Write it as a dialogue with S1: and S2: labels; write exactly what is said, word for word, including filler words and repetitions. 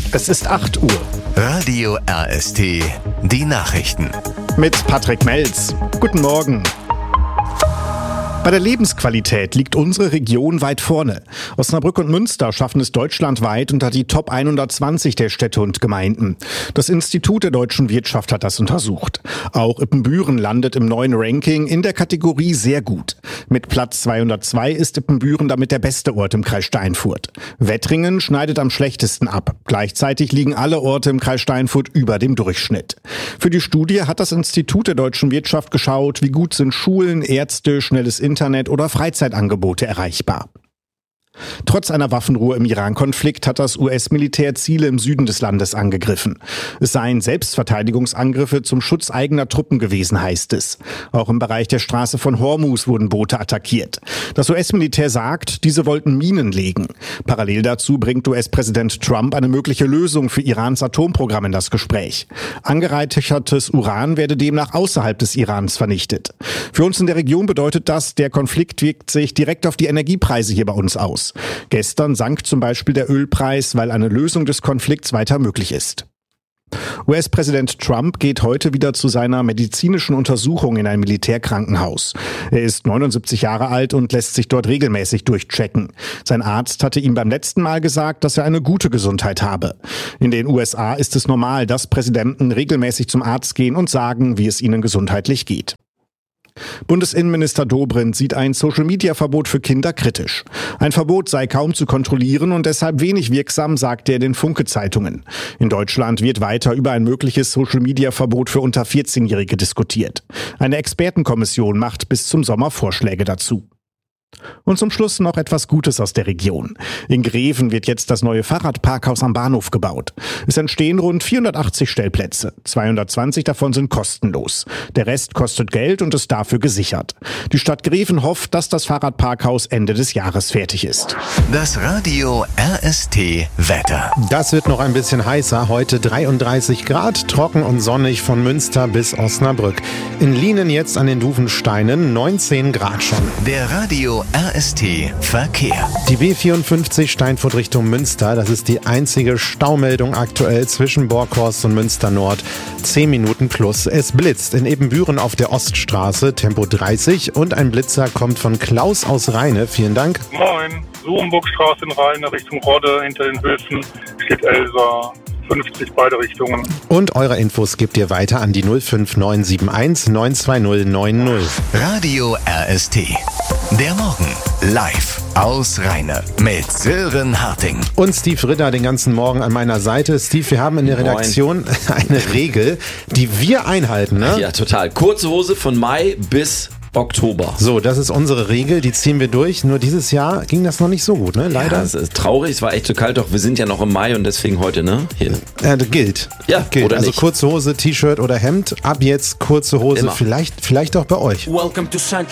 S1: Es ist acht Uhr.
S2: Radio R S T, die Nachrichten.
S1: Mit Patrick Melz. Guten Morgen. Bei der Lebensqualität liegt unsere Region weit vorne. Osnabrück und Münster schaffen es deutschlandweit unter die Top hundertzwanzig der Städte und Gemeinden. Das Institut der deutschen Wirtschaft hat das untersucht. Auch Ippenbüren landet im neuen Ranking in der Kategorie sehr gut. Mit Platz zweihundertzwei ist Ippenbüren damit der beste Ort im Kreis Steinfurt. Wettringen schneidet am schlechtesten ab. Gleichzeitig liegen alle Orte im Kreis Steinfurt über dem Durchschnitt. Für die Studie hat das Institut der deutschen Wirtschaft geschaut, wie gut sind Schulen, Ärzte, schnelles Internet oder Freizeitangebote erreichbar. Trotz einer Waffenruhe im Iran-Konflikt hat das U S-Militär Ziele im Süden des Landes angegriffen. Es seien Selbstverteidigungsangriffe zum Schutz eigener Truppen gewesen, heißt es. Auch im Bereich der Straße von Hormuz wurden Boote attackiert. Das U S-Militär sagt, diese wollten Minen legen. Parallel dazu bringt U S-Präsident Trump eine mögliche Lösung für Irans Atomprogramm in das Gespräch. Angereichertes Uran werde demnach außerhalb des Irans vernichtet. Für uns in der Region bedeutet das, der Konflikt wirkt sich direkt auf die Energiepreise hier bei uns aus. Gestern sank zum Beispiel der Ölpreis, weil eine Lösung des Konflikts weiter möglich ist. U S-Präsident Trump geht heute wieder zu seiner medizinischen Untersuchung in ein Militärkrankenhaus. Er ist neunundsiebzig Jahre alt und lässt sich dort regelmäßig durchchecken. Sein Arzt hatte ihm beim letzten Mal gesagt, dass er eine gute Gesundheit habe. In den U S A ist es normal, dass Präsidenten regelmäßig zum Arzt gehen und sagen, wie es ihnen gesundheitlich geht. Bundesinnenminister Dobrindt sieht ein Social-Media-Verbot für Kinder kritisch. Ein Verbot sei kaum zu kontrollieren und deshalb wenig wirksam, sagte er den Funke-Zeitungen. In Deutschland wird weiter über ein mögliches Social-Media-Verbot für unter vierzehnjährige diskutiert. Eine Expertenkommission macht bis zum Sommer Vorschläge dazu. Und zum Schluss noch etwas Gutes aus der Region. In Greven wird jetzt das neue Fahrradparkhaus am Bahnhof gebaut. Es entstehen rund vierhundertachtzig Stellplätze. zweihundertzwanzig davon sind kostenlos. Der Rest kostet Geld und ist dafür gesichert. Die Stadt Greven hofft, dass das Fahrradparkhaus Ende des Jahres fertig ist.
S2: Das Radio R S T Wetter.
S3: Das wird noch ein bisschen heißer. Heute dreiunddreißig Grad, trocken und sonnig von Münster bis Osnabrück. In Lienen jetzt an den Dufensteinen neunzehn Grad schon.
S2: Der Radio R S T Verkehr.
S3: Die B vierundfünfzig Steinfurt Richtung Münster, das ist die einzige Staumeldung aktuell zwischen Borkhorst und Münster Nord. zehn Minuten plus. Es blitzt in Ebenbüren auf der Oststraße, Tempo dreißig und ein Blitzer kommt von Klaus aus Rheine. Vielen Dank.
S4: Moin, Surenburgstraße in Rheine Richtung Rodde, hinter den Höfen steht Elsa. fünfzig beide Richtungen.
S3: Und eure Infos gebt ihr weiter an die null fünf neun sieben eins neun zwei null neun null.
S2: Radio R S T. Der Morgen live aus Rheine mit Sören Harting.
S3: Und Steve Ritter den ganzen Morgen an meiner Seite. Steve, wir haben in der Redaktion Moin. eine Regel, die wir einhalten, ne?
S5: Ja, total. Kurze Hose von Mai bis Oktober.
S3: So, das ist unsere Regel, die ziehen wir durch. Nur dieses Jahr ging das noch nicht so gut, ne? Leider.
S5: Ja, es ist traurig, es war echt zu kalt, doch wir sind ja noch im Mai und deswegen heute, ne? Hier.
S3: Äh, gilt.
S5: Ja,
S3: gilt.
S5: Oder
S3: also
S5: nicht.
S3: kurze Hose, T-Shirt oder Hemd. Ab jetzt kurze Hose,
S5: Immer.
S3: vielleicht, vielleicht auch bei euch.
S6: Welcome to San